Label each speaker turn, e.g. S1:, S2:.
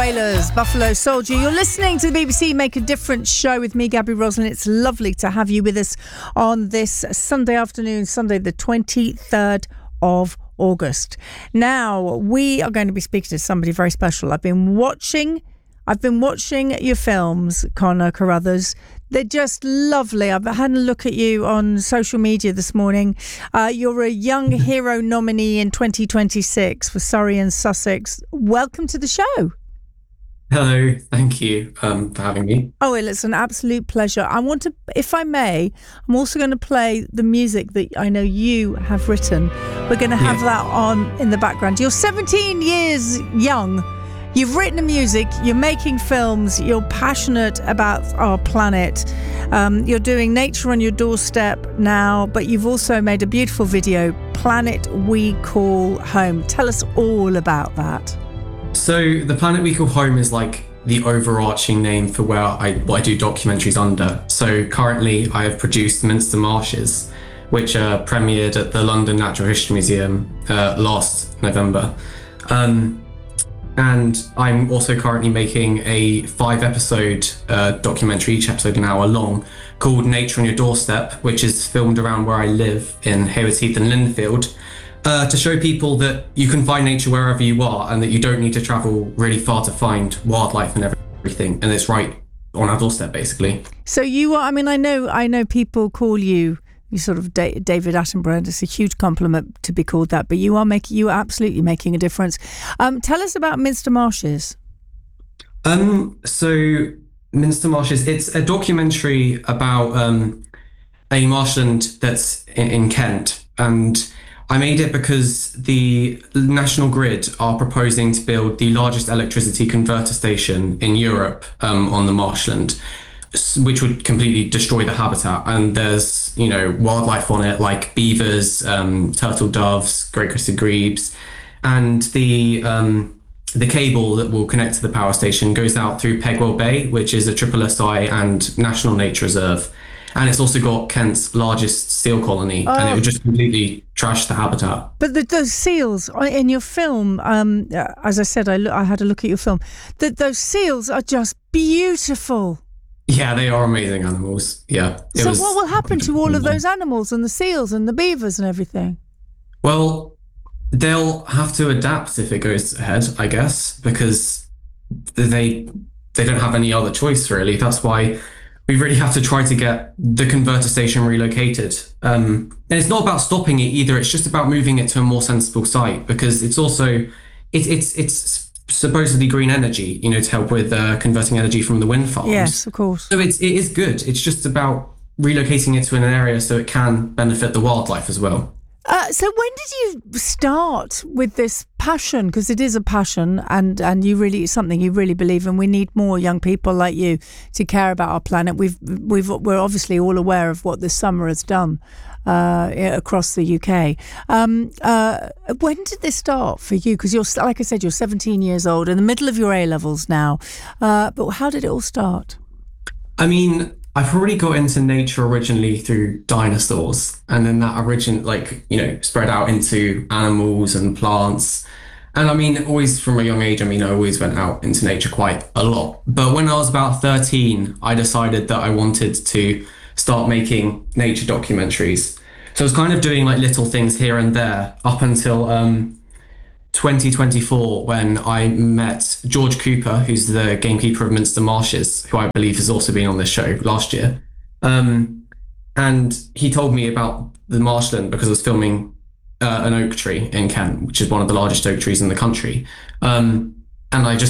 S1: Wailers, Buffalo Soldier. You're listening to the BBC Make a Difference show with me, Gabby Roslin. It's lovely to have you with us on this Sunday afternoon, Sunday the 23rd of August. Now, we are going to be speaking to somebody very special. I've been watching your films, Conor Carruthers. They're just lovely. I've had a look at you on social media this morning. You're a Young Hero nominee in 2026 for Surrey and Sussex. Welcome to the show.
S2: Hello, thank you for having me.
S1: Oh, well, it's an absolute pleasure. I want to, if I may, I'm also going to play the music that I know you have written. We're going to have that on in the background. You're 17 years young. You've written the music, you're making films, you're passionate about our planet. You're doing Nature on Your Doorstep now, but you've also made a beautiful video, Planet We Call Home. Tell us all about that.
S2: So the Planet We Call Home is like the overarching name for what I do documentaries under. So currently I have produced Minster Marshes, which premiered at the London Natural History Museum last November. And I'm also currently making a 5-episode documentary, each episode an hour long, called Nature on Your Doorstep, which is filmed around where I live in Haywards Heath and Linfield, to show people that you can find nature wherever you are and that you don't need to travel really far to find wildlife and everything. And it's right on our doorstep, basically.
S1: So you are, I mean, I know people call you sort of David Attenborough, and it's a huge compliment to be called that, but you are absolutely making a difference. Tell us about Minster Marshes.
S2: So Minster Marshes, it's a documentary about a marshland that's in Kent, and I made it because the National Grid are proposing to build the largest electricity converter station in Europe on the marshland, which would completely destroy the habitat. And there's, wildlife on it like beavers, turtle doves, great crested grebes, and the cable that will connect to the power station goes out through Pegwell Bay, which is a SSSI and National Nature Reserve. And it's also got Kent's largest seal colony, and it would just completely trash the habitat.
S1: But those seals in your film, as I said, I had a look at your film, those seals are just beautiful.
S2: Yeah, they are amazing animals. Yeah.
S1: So what will happen to all of those animals and the seals and the beavers and everything?
S2: Well, they'll have to adapt if it goes ahead, I guess, because they don't have any other choice, really. That's why we really have to try to get the converter station relocated. And it's not about stopping it either. It's just about moving it to a more sensible site, because it's also, it's supposedly green energy, to help with converting energy from the wind farms.
S1: Yes, of course.
S2: So it is good. It's just about relocating it to an area so it can benefit the wildlife as well.
S1: So when did you start with this passion? Because it is a passion, and it's something you really believe in. We need more young people like you to care about our planet. We're obviously all aware of what this summer has done across the UK. When did this start for you? Because you're, like I said, you're 17 years old, in the middle of your A-levels now. But how did it all start?
S2: I mean, I probably got into nature originally through dinosaurs, and then that spread out into animals and plants. And I mean, always from a young age, I always went out into nature quite a lot. But when I was about 13, I decided that I wanted to start making nature documentaries. So I was kind of doing like little things here and there up until 2024, when I met George Cooper, who's the gamekeeper of Minster Marshes, who I believe has also been on this show last year. And he told me about the marshland because I was filming an oak tree in Kent, which is one of the largest oak trees in the country. And I just